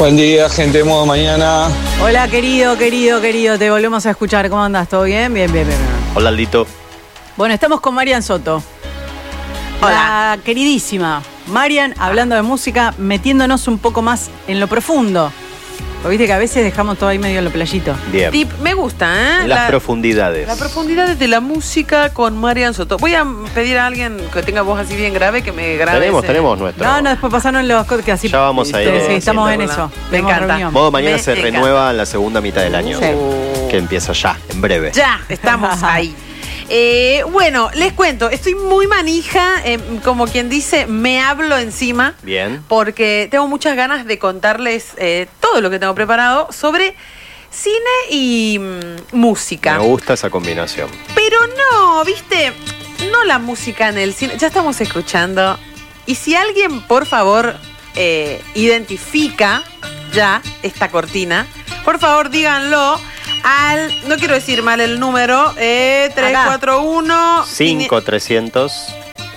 Buen día, gente de Modo Mañana. Hola, querido, te volvemos a escuchar. ¿Cómo andás? ¿Todo bien? Bien. Hola, Aldito. Bueno, estamos con Marian Soto. Hola. La queridísima Marian, hablando de música, metiéndonos un poco más en lo profundo. Porque viste que a veces dejamos todo ahí medio en lo playito. Bien. Tip, me gusta, ¿eh? Las profundidades. La profundidad de la música con Marian Soto. Voy a pedir a alguien que tenga voz así bien grave que me grabe. Tenemos nuestro. No, después pasaron los cosas que así. Ya vamos a ir. Sí, estamos en eso. Me Tenemos encanta. reunión. Modo Mañana se encanta. renueva en la segunda mitad del año. Sí. Que empieza ya, en breve. Ya, estamos ahí. Bueno, les cuento, estoy muy manija, como quien dice, me hablo encima. Bien. Porque tengo muchas ganas de contarles todo lo que tengo preparado sobre cine y música. Me gusta esa combinación. Pero no, viste, no la música en el cine. Ya estamos escuchando. Y si alguien, por favor, identifica ya esta cortina, por favor díganlo al, no quiero decir mal el número, 341 5300.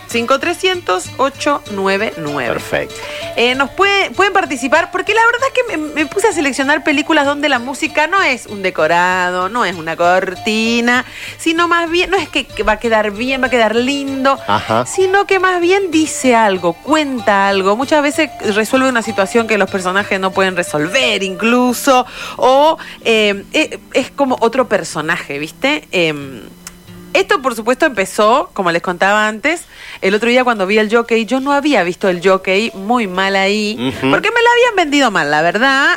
5300-899. Perfecto. Nos pueden participar, porque la verdad es que me puse a seleccionar películas donde la música no es un decorado, no es una cortina, sino más bien, no es que va a quedar bien, va a quedar lindo, Ajá. sino que más bien dice algo, cuenta algo. Muchas veces resuelve una situación que los personajes no pueden resolver incluso, o es como otro personaje, ¿viste? Esto, por supuesto, empezó, como les contaba antes, el otro día cuando vi el Jockey. Yo no había visto el Jockey, muy mal ahí, porque me la habían vendido mal, la verdad.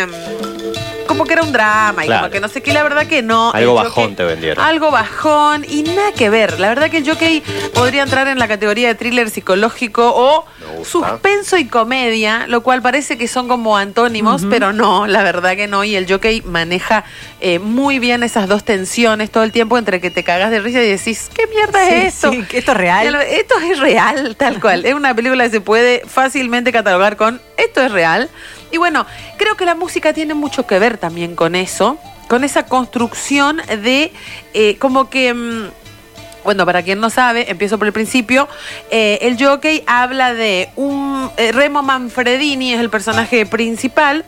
Como que era un drama y Claro. como que no sé qué, la verdad que no. Algo El bajón Jockey, te vendieron. Algo bajón y nada que ver. La verdad que el Jockey podría entrar en la categoría de thriller psicológico o Me gusta. suspenso y comedia, lo cual parece que son como antónimos, pero no, la verdad que no. Y el Jockey maneja muy bien esas dos tensiones todo el tiempo entre que te cagas de risa y decís, ¿qué mierda es esto? Sí, que esto es real. Esto es real, tal cual. Es una película que se puede fácilmente catalogar con esto es real. Y bueno, creo que la música tiene mucho que ver también con eso, con esa construcción de como que... Bueno, para quien no sabe, empiezo por el principio. El Jockey habla de un... Remo Manfredini es el personaje principal,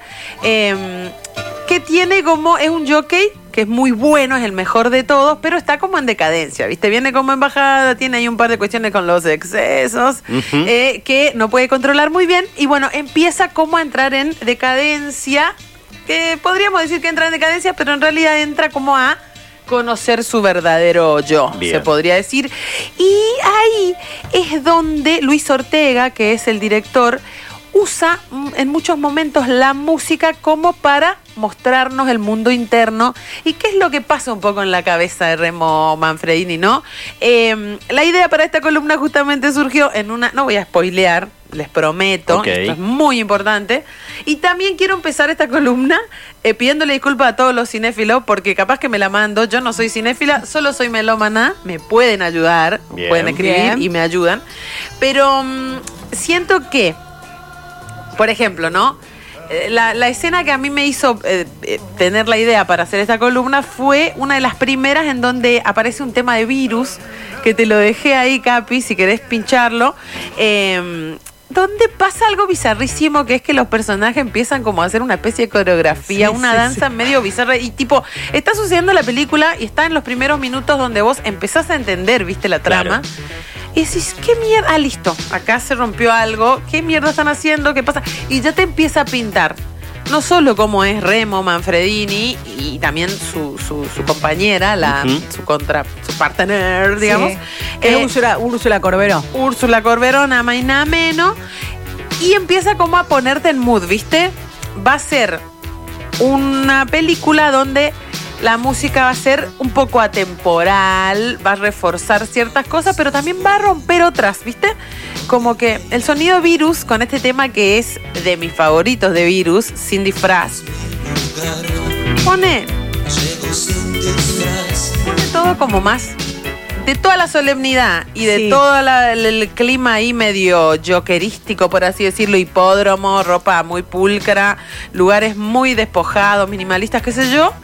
que tiene como... Es un jockey que es muy bueno, es el mejor de todos, pero está como en decadencia, ¿viste? Viene como en bajada, tiene ahí un par de cuestiones con los excesos, que no puede controlar muy bien. Y bueno, empieza como a entrar en decadencia, que podríamos decir que entra en decadencia, pero en realidad entra como a conocer su verdadero yo, Bien. se podría decir. Y ahí es donde Luis Ortega, que es el director, usa en muchos momentos la música como para mostrarnos el mundo interno y qué es lo que pasa un poco en la cabeza de Remo Manfredini, ¿no? La idea para esta columna justamente surgió en una... No voy a spoilear, les prometo, Ok. esto es muy importante. Y también quiero empezar esta columna pidiéndole disculpas a todos los cinéfilos, porque capaz que me la mando. Yo no soy cinéfila, solo soy melómana. Me pueden ayudar, Bien. pueden escribir Bien. y me ayudan. Pero siento que, por ejemplo, ¿no? La escena que a mí me hizo tener la idea para hacer esta columna fue una de las primeras en donde aparece un tema de virus, que te lo dejé ahí, Capi, si querés pincharlo, donde pasa algo bizarrísimo, que es que los personajes empiezan como a hacer una especie de coreografía, Sí, una sí, danza medio bizarra, y tipo, está sucediendo la película y está en los primeros minutos donde vos empezás a entender, viste, la trama. Claro. Y decís, ¿qué mierda? Ah, listo, acá se rompió algo. ¿Qué mierda están haciendo? ¿Qué pasa? Y ya te empieza a pintar. No solo cómo es Remo Manfredini y también su compañera, su partner, digamos. Sí. Es Úrsula Corberó. Úrsula Corberó, nada más y nada menos. Y empieza como a ponerte en mood, ¿viste? Va a ser una película donde la música va a ser un poco atemporal, va a reforzar ciertas cosas, pero también va a romper otras, ¿viste? Como que el sonido Virus, con este tema que es de mis favoritos de Virus, Sin Disfraz, pone todo como más de toda la solemnidad y de Sí. todo el clima ahí medio jokerístico, por así decirlo, hipódromo, ropa muy pulcra, lugares muy despojados, minimalistas, qué sé yo.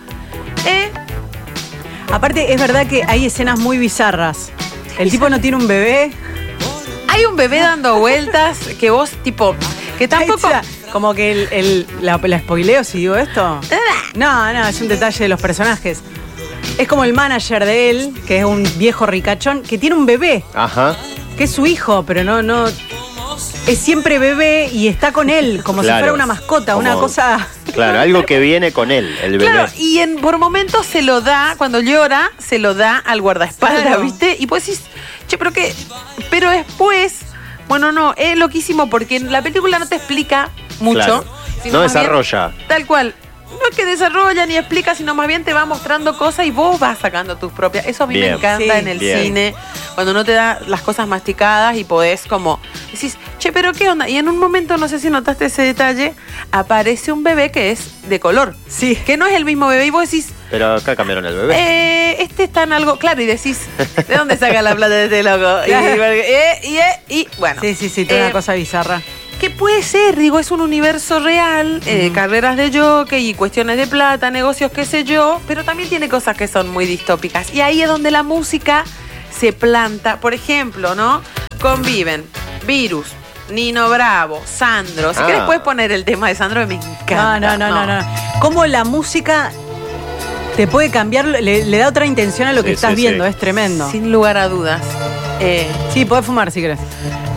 Aparte, es verdad que hay escenas muy bizarras. El tipo no tiene un bebé. Hay un bebé dando vueltas que vos, tipo, Que tampoco... Como que la spoileo si digo esto. No, es un detalle de los personajes. Es como el manager de él, que es un viejo ricachón, que tiene un bebé, Ajá. que es su hijo, pero no... Es siempre bebé y está con él, como si fuera una mascota, una cosa... Claro, algo que viene con él, el bebé. Claro, y por momentos se lo da, cuando llora, se lo da al guardaespaldas, Claro. ¿viste? Y pues decís, che, pero qué... Pero después, bueno, no, es loquísimo porque en la película no te explica mucho. Claro. sino No más bien, desarrolla. tal cual. No es que desarrolla ni explica, sino más bien te va mostrando cosas y vos vas sacando tus propias. Eso a mí Bien. me encanta Sí. en el Bien. cine, cuando no te da las cosas masticadas y podés como... Decís, che, pero ¿qué onda? Y en un momento, no sé si notaste ese detalle, aparece un bebé que es de color. Sí. Que no es el mismo bebé y vos decís... Pero acá cambiaron el bebé. Este está en algo, claro, y decís, ¿de dónde saca la plata de este loco? Y bueno. Sí, toda una cosa bizarra. ¿Qué puede ser? Digo, es un universo real, carreras de jockey y cuestiones de plata, negocios, qué sé yo, pero también tiene cosas que son muy distópicas. Y ahí es donde la música se planta. Por ejemplo, ¿no? Conviven Virus, Nino Bravo, Sandro. Si querés puedes poner el tema de Sandro, que me encanta. No. Cómo la música te puede cambiar, le da otra intención a lo que Sí, estás sí, viendo, sí. es tremendo. Sin lugar a dudas. Sí, podés fumar si querés.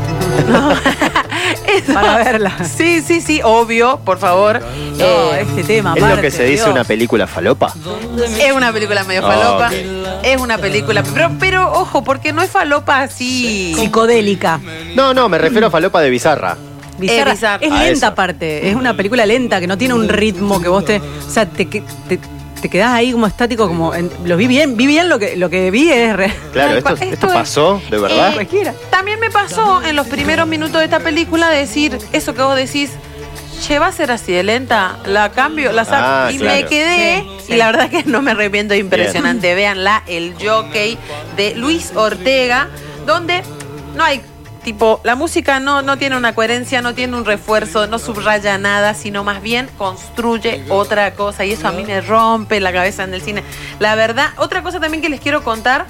Eso. Para verla. Sí, obvio, por favor. No, este tema, ¿Es lo Marte, que se dice Dios. una película falopa? Es una película medio falopa. Ok. Es una película. Pero ojo, porque no es falopa así. Psicodélica. No, me refiero a falopa de bizarra. Bizarra. bizarra. Es A lenta eso. aparte. Es una película lenta que no tiene un ritmo que vos te. O sea, te quedás ahí como estático, como. Lo vi bien lo que vi es real. Claro, Tal cual. esto Esto es- pasó, de verdad. Cualquiera. También me pasó en los primeros minutos de esta película decir eso que vos decís. Che, va a ser así de lenta, la cambio, la saco. Ah, y claro. me quedé, Sí. y la verdad que no me arrepiento, impresionante. Véanla, El Jockey de Luis Ortega, donde no hay, tipo, la música no tiene una coherencia, no tiene un refuerzo, no subraya nada, sino más bien construye otra cosa. Y eso a mí me rompe la cabeza en el cine. La verdad, otra cosa también que les quiero contar.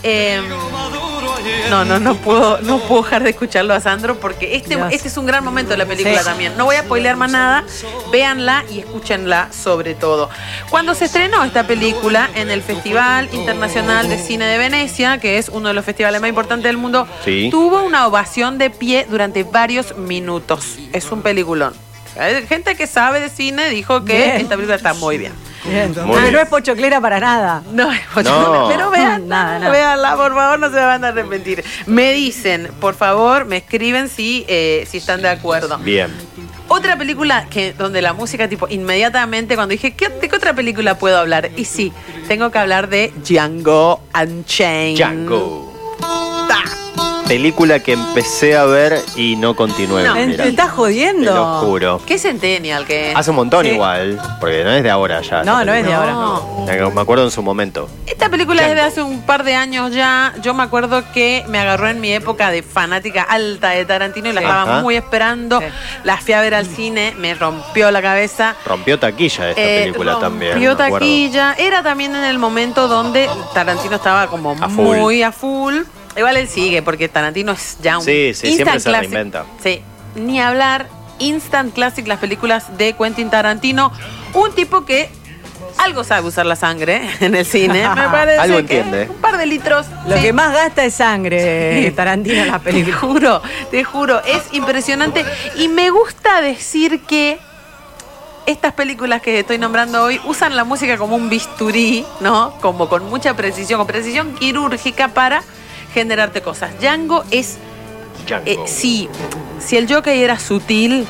No puedo dejar de escucharlo a Sandro porque este es un gran momento de la película Sí. también. No voy a spoilear más nada, véanla y escúchenla sobre todo. Cuando se estrenó esta película en el Festival Internacional de Cine de Venecia, que es uno de los festivales más importantes del mundo, Sí. tuvo una ovación de pie durante varios minutos. Es un peliculón. Hay gente que sabe de cine dijo que Bien. esta película está muy bien. Bien. Muy bien. No es pochoclera para nada. No, No. pero Nada, nada. véanla, por favor, no se van a arrepentir. Me dicen, por favor, me escriben si están de acuerdo. Bien. Otra película donde la música, tipo, inmediatamente cuando dije, ¿de qué otra película puedo hablar? Y sí, tengo que hablar de Django Unchained. Django. Ta. Película que empecé a ver y no continué. No. ¿Me mirando. estás jodiendo? Te lo juro. ¿Qué Centennial que es? Hace un montón Sí. igual, porque no es de ahora ya. No, esta no es de película. ahora. Me acuerdo en su momento. Esta película es de Django. hace un par de años ya. Yo me acuerdo que me agarró en mi época de fanática alta de Tarantino y la Sí. estaba Ajá. muy esperando. Sí. La fui a ver al cine, me rompió la cabeza. Rompió taquilla esta película también. Rompió me acuerdo. taquilla. Era también en el momento donde Tarantino estaba como A full. muy a full. Igual él sigue, porque Tarantino es ya un Sí, sí, instant siempre se classic. reinventa. Sí, ni hablar. Instant classic, las películas de Quentin Tarantino. Un tipo que algo sabe usar la sangre en el cine. Me parece Algo que entiende. un par de litros. Lo sí. que más gasta es sangre, Tarantino en la película. Te juro, es impresionante. Y me gusta decir que estas películas que estoy nombrando hoy usan la música como un bisturí, ¿no? Como con mucha precisión, con precisión quirúrgica para generarte cosas. Django es, Django. si el Joker era sutil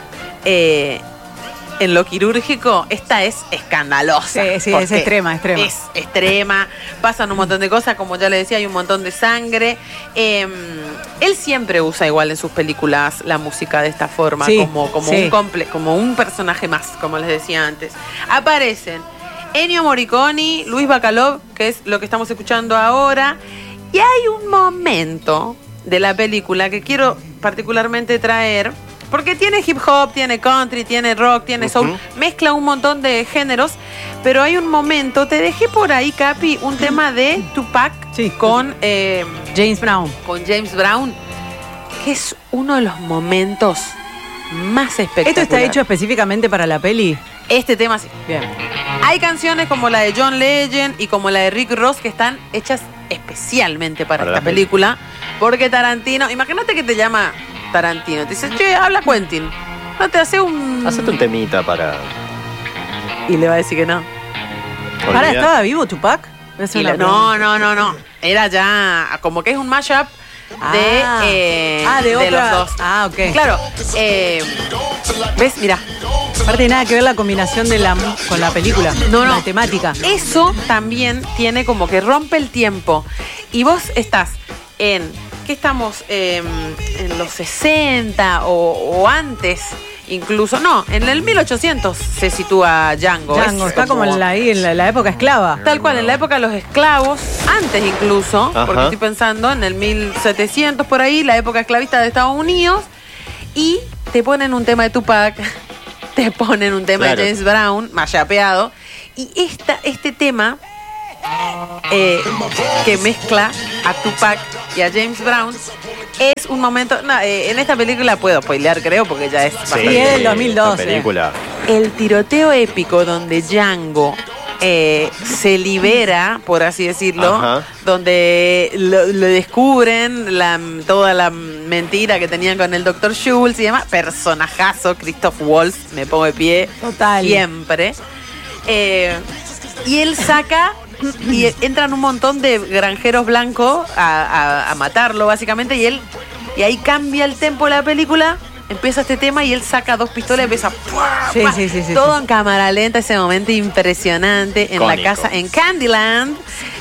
en lo quirúrgico, esta es escandalosa. Sí, porque es extrema. Es extrema, pasan un montón de cosas, como ya le decía, hay un montón de sangre. Él siempre usa igual en sus películas la música de esta forma, Sí, sí. como un personaje más, como les decía antes. Aparecen Ennio Morricone, Luis Bacalov, que es lo que estamos escuchando ahora, y hay un momento de la película que quiero particularmente traer, porque tiene hip hop, tiene country, tiene rock, tiene soul, mezcla un montón de géneros, pero hay un momento, te dejé por ahí, Capi, un tema de Tupac Sí. con James Brown. James Brown, que es uno de los momentos más espectacular. ¿Esto está hecho específicamente para la peli? Este tema sí. Bien. Hay canciones como la de John Legend y como la de Rick Ross que están hechas especialmente para Para la esta película. Porque Tarantino, imagínate que te llama Tarantino, te dice, che, habla Quentin. No te hace un... Hacete un temita para... Y le va a decir que no. Ahora, olvidar. ¿estaba vivo Tupac? Y no. Era ya como que es un mashup de otra. los dos. Ah, ok. Claro. ¿Ves? Mira. Aparte, nada que ver la combinación con la película. No. La temática. Eso también tiene como que rompe el tiempo. Y vos estás en... ¿Qué estamos? En los 60 o antes... Incluso, no, en el 1800 se sitúa Django. Django, está como en la época esclava. Tal cual, en la época de los esclavos, antes incluso, Ajá. porque estoy pensando en el 1700 por ahí, la época esclavista de Estados Unidos, y te ponen un tema de Tupac, te ponen un tema Claro. de James Brown, mayapeado, y este tema que mezcla a Tupac y a James Brown es un momento, en esta película puedo spoilear creo porque ya es Sí, es del 2012. esta película. el tiroteo épico donde Django se libera, por así decirlo, Ajá. donde lo descubren toda la mentira que tenían con el Dr. Schultz y demás. Personajazo, Christoph Waltz, me pongo de pie. Total. Siempre. Y él saca y entran un montón de granjeros blancos a matarlo, básicamente, y ahí cambia el tempo de la película. Empieza este tema y él saca 2 pistolas y empieza Sí, sí, sí, sí, todo sí. en cámara lenta, ese momento impresionante en la Icónico. casa, en Candyland,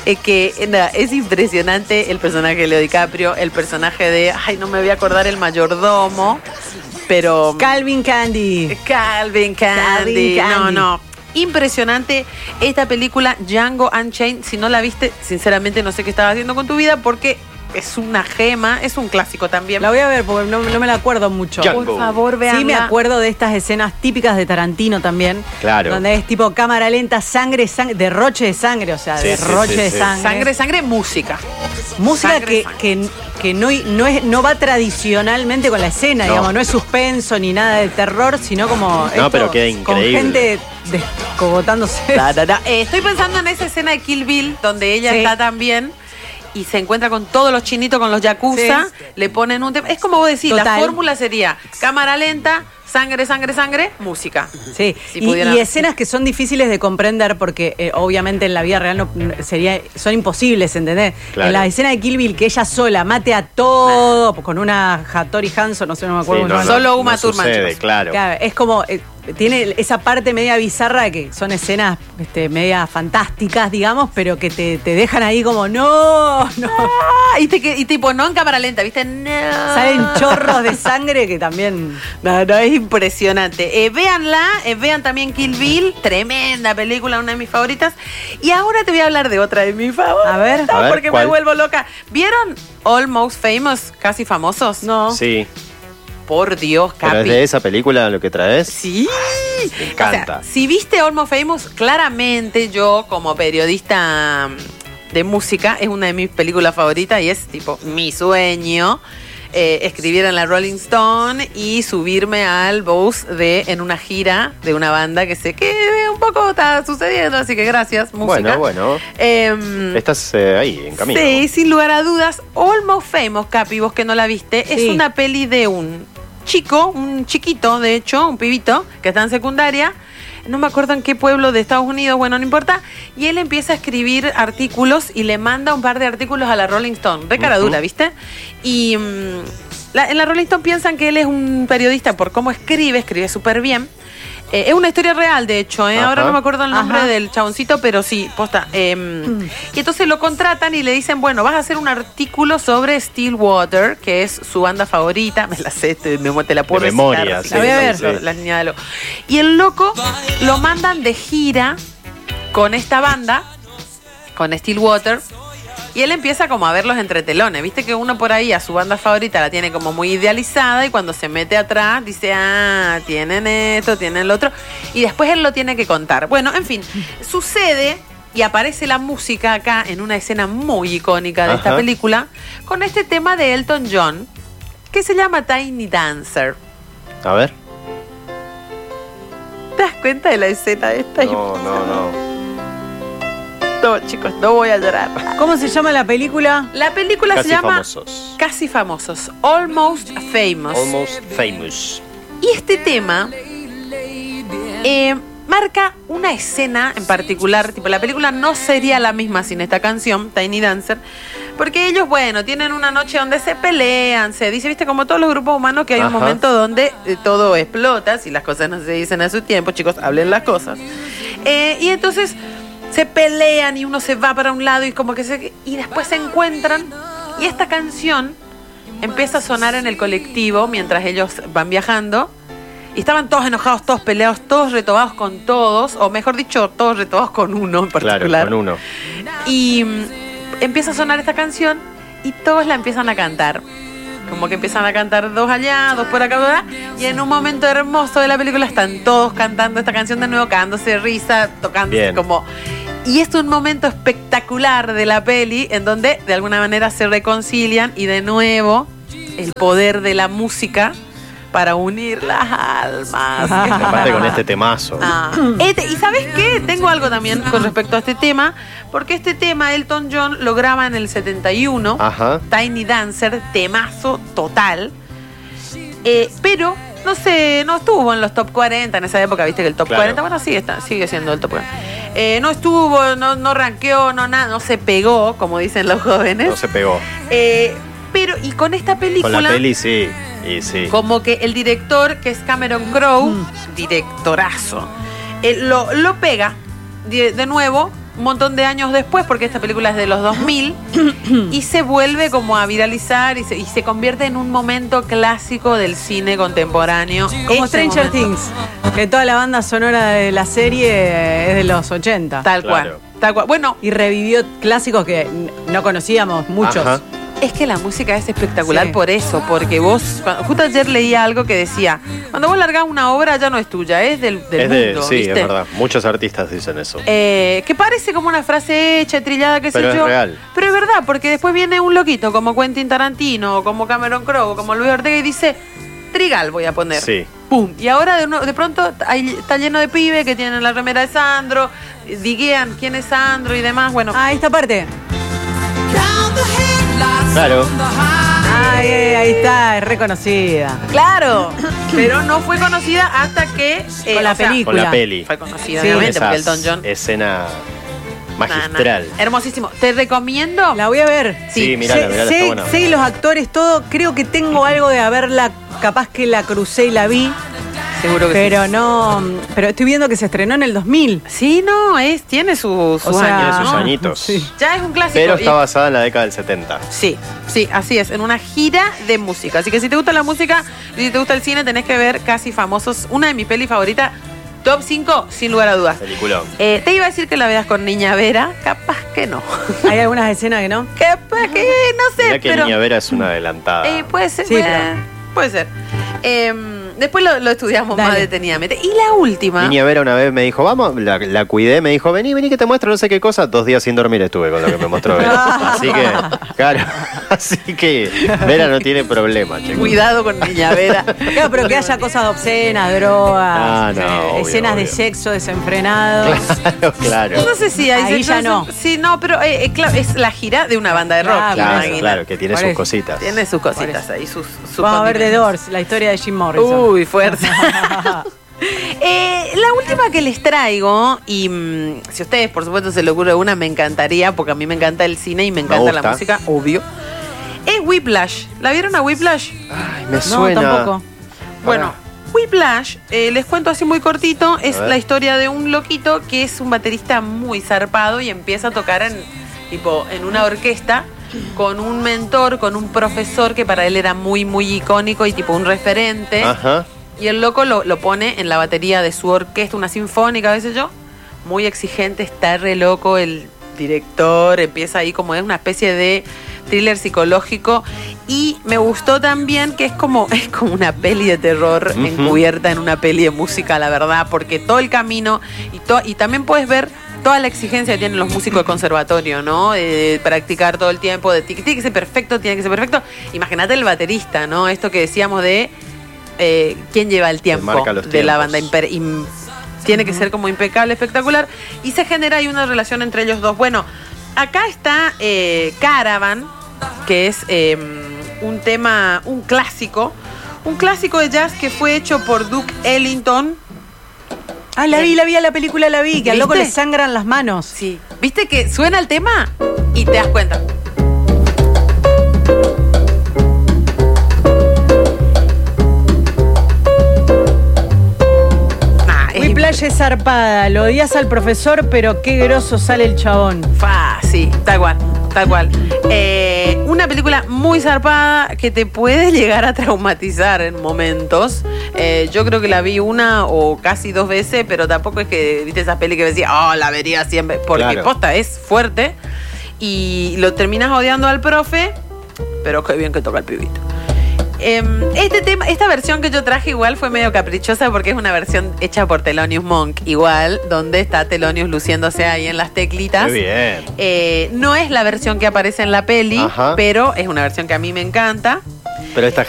es impresionante el personaje de Leo DiCaprio, el personaje de, no me voy a acordar, el mayordomo, pero... Calvin Candy. Calvin Candy. Calvin Candy. No. Impresionante esta película Django Unchained. Si no la viste, sinceramente no sé qué estabas haciendo con tu vida porque es una gema, es un clásico también. La voy a ver porque no me la acuerdo mucho. Django. Por favor, vean. Sí, me acuerdo de estas escenas típicas de Tarantino también. Claro. Donde es tipo cámara lenta, sangre, derroche de sangre, o sea, Sí, derroche sí, sí, de sí. sangre. Sangre, música. Música Sangre, que no va tradicionalmente con la escena, No. digamos, no es suspenso ni nada de terror, sino como No, pero queda con increíble. gente descogotándose. Estoy pensando en esa escena de Kill Bill donde ella Sí. está también y se encuentra con todos los chinitos, con los yakuza, Sí. le ponen un tema. Es como vos decís, la Total. fórmula sería cámara lenta, sangre, música. Sí, Si y pudiera- escenas que son difíciles de comprender porque obviamente en la vida real son imposibles, ¿entendés? Claro. En la escena de Kill Bill, que ella sola mate a todo con una Hattori Hanzo, no sé, no me acuerdo Sí, cómo se llama. Solo Uma Thurman, sucede, chicos. claro. Claro, es como tiene esa parte media bizarra que son escenas media fantásticas, digamos, pero que te dejan ahí como no. Y tipo, no en cámara lenta, ¿viste? No. Salen chorros de sangre que también. No, es impresionante. Véanla, vean también Kill Bill, tremenda película, una de mis favoritas. Y ahora te voy a hablar de otra de mis favoritas. A ver. A ver, porque ¿cuál? me vuelvo loca. ¿Vieron Almost Famous, Casi Famosos? No. Sí. Por Dios, ¿Pero es Capi. de esa película lo que traes? Sí. Me encanta. O sea, si viste Almost Famous, claramente yo como periodista de música es una de mis películas favoritas y es tipo mi sueño escribir en la Rolling Stone y subirme al bus en una gira de una banda que sé que un poco está sucediendo, así que gracias, música. Bueno. Estás ahí, en camino. Sí, sin lugar a dudas. Almost Famous, Capi, vos que no la viste, Sí. es una peli de un chiquito, de hecho, un pibito, que está en secundaria. No me acuerdo en qué pueblo de Estados Unidos, bueno, no importa. Y él empieza a escribir artículos y le manda un par de artículos a la Rolling Stone. De cara dura, ¿viste? Y en la Rolling Stone piensan que él es un periodista por cómo escribe súper bien. Es una historia real, de hecho, Ajá. ahora no me acuerdo el nombre Ajá. del chaboncito, pero sí, posta. Y entonces lo contratan y le dicen, bueno, vas a hacer un artículo sobre Stillwater, que es su banda favorita. Me la sé, te la puedo De recitar, memoria, así sí, que La voy a ver. sí. La niña de lo. Y el loco lo mandan de gira con esta banda, con Stillwater. Y él empieza como a ver los entretelones. Viste que uno por ahí a su banda favorita la tiene como muy idealizada y cuando se mete atrás dice, tienen esto, tienen lo otro. Y después él lo tiene que contar. Bueno, en fin, sucede y aparece la música acá en una escena muy icónica de esta Ajá. película con este tema de Elton John que se llama Tiny Dancer. A ver. ¿Te das cuenta de la escena esta? No. No, chicos, no voy a llorar. ¿Cómo se llama la película? La película Casi se llama famosos. Casi Famosos, Almost Famous. Almost Famous. Y este tema marca una escena en particular, tipo la película no sería la misma sin esta canción, Tiny Dancer, porque ellos, bueno, tienen una noche donde se pelean, se dice, viste, como todos los grupos humanos, que hay un Ajá. momento donde todo explota, si las cosas no se dicen a su tiempo, chicos, hablen las cosas. Y entonces se pelean y uno se va para un lado y como que y después se encuentran y esta canción empieza a sonar en el colectivo mientras ellos van viajando. Y estaban todos enojados, todos peleados, todos retobados con todos, o mejor dicho, todos retobados con uno en particular. Claro, con uno. Y empieza a sonar esta canción y todos la empiezan a cantar. Como que empiezan a cantar dos allá, dos por acá, ¿verdad? Y en un momento hermoso de la película están todos cantando esta canción de nuevo, cagándose de risa, tocándose Bien. como... Y es un momento espectacular de la peli en donde de alguna manera se reconcilian y de nuevo el poder de la música para unir las almas. Aparte con este temazo. Y ¿sabes qué? Tengo algo también con respecto a este tema, porque este tema Elton John lo graba en el 71, Ajá. Tiny Dancer, temazo total, pero no sé, no estuvo en los top 40 en esa época, viste que el top Claro. 40, bueno, sigue siendo el top 40. No estuvo, no ranqueó, no se pegó, como dicen los jóvenes. No se pegó. Pero, y con esta película... Con la peli sí. Y sí. Como que el director, que es Cameron Crowe, directorazo, lo pega de nuevo un montón de años después, porque esta película es de los 2000, y se vuelve como a viralizar y se convierte en un momento clásico del cine contemporáneo. Como Este Stranger momento. Things, que toda la banda sonora de la serie es de los 80. Tal Claro. cual. Bueno, Y revivió clásicos que no conocíamos muchos. Ajá. es que la música es espectacular Sí. por eso, porque vos, justo ayer leía algo que decía, cuando vos largás una obra ya no es tuya, es del mundo, sí, ¿viste? es verdad. Muchos artistas dicen eso. Que parece como una frase hecha, trillada, qué sé Pero es yo. real. Pero es verdad, porque después viene un loquito como Quentin Tarantino, como Cameron Crowe, como Luis Ortega y dice, Trigal voy a poner. Sí. ¡Pum! Y ahora de pronto está lleno de pibes que tienen la remera de Sandro, diguean quién es Sandro y demás. Bueno, Ah, esta parte. Claro. Ay, ahí está, es reconocida. claro, pero no fue conocida hasta que... Con la o sea, película. Con la peli. Fue conocida, Sí. obviamente, porque Esa Elton John... escena magistral. Nah. Hermosísimo. Te recomiendo... La voy a ver. Sí, mirala, mirala, está buena. Sé los actores, todo. Creo que tengo algo de haberla, capaz que la crucé y la vi. Seguro que Pero no. Pero estoy viendo que se estrenó en el 2000. sí. Sí, no, tiene sus O sea, años. Tiene sus ¿no? añitos. Sí. Ya es un clásico. Pero y- está basada en la década del 70. Sí, así es, en una gira de música. Así que si te gusta la música y si te gusta el cine, tenés que ver Casi Famosos, una de mis pelis favoritas, top 5, sin lugar a dudas. Peliculón. Te iba a decir que la veas con Niña Vera, capaz que no. Hay algunas escenas que no. Capaz que no sé, Mirá que pero... Niña Vera es una adelantada. puede ser, Sí, puede ser. Después lo estudiamos Dale. más detenidamente. Y la última... Niña Vera una vez me dijo, vamos, la cuidé, me dijo, vení que te muestro no sé qué cosa. 2 días sin dormir estuve con lo que me mostró Vera. Así que, claro, así que Vera no tiene problema, chicos. Cuidado con Niña Vera. Claro, pero que haya cosas obscenas, drogas, Ah, no, obvio, escenas de obvio. sexo desenfrenado. Claro. No sé si hay Ahí sexo, ya no. Sí, no, pero claro, es la gira de una banda de rock. Claro, imagina. Claro, que tiene Por sus eso. cositas. Tiene sus cositas Por ahí, sus Vamos a ver The condimentos. Doors, la historia de Jim Morrison. Uy, fuerte. La última que les traigo, y si a ustedes por supuesto se le ocurre una, me encantaría, porque a mí me encanta el cine y me encanta la gusta. música, obvio. Es Whiplash. ¿La vieron a Whiplash? Ay, me No, suena. tampoco. Bueno, Whiplash, les cuento así muy cortito, es ver. la historia de un loquito que es un baterista muy zarpado y empieza a tocar en una orquesta con un mentor, con un profesor que para él era muy, muy icónico y tipo un referente. Ajá. Y el loco lo pone en la batería de su orquesta, una sinfónica, a veces yo. Muy exigente, está re loco el director, empieza ahí como es una especie de thriller psicológico. Y me gustó también que es como una peli de terror Ujú. encubierta en una peli de música, la verdad, porque todo el camino y también puedes ver toda la exigencia que tienen los músicos de conservatorio, ¿no? De practicar todo el tiempo, tiene que ser perfecto, tiene que ser perfecto. Imagínate el baterista, ¿no? Esto que decíamos de quién lleva el tiempo marca los de la tiempos. banda. Tiene que ser como impecable, espectacular. Y se genera ahí una relación entre ellos dos. Bueno, acá está Caravan, que es un tema, un clásico de jazz que fue hecho por Duke Ellington. Ah, la vi a la película, que al loco ¿Viste? le sangran las manos. Sí. ¿Viste que suena el tema? Y te das cuenta. Whiplash es zarpada, lo odias al profesor, pero qué groso sale el chabón. Sí, tal cual. Una película muy zarpada que te puede llegar a traumatizar en momentos. Yo creo que la vi una o casi 2 veces, pero tampoco es que viste esa peli que decía, la vería siempre, porque Claro. posta es fuerte y lo terminas odiando al profe, pero qué bien que toca el pibito. Esta versión que yo traje igual fue medio caprichosa porque es una versión hecha por Thelonious Monk, igual, donde está Thelonious luciéndose ahí en las teclitas. Qué bien. No es la versión que aparece en la peli, Ajá. pero es una versión que a mí me encanta. Pero esta